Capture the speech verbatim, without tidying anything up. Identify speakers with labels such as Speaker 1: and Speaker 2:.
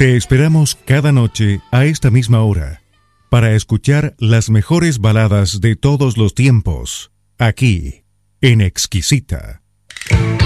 Speaker 1: Te esperamos cada noche a esta misma hora para escuchar las mejores baladas de todos los tiempos, aquí en Exquisita.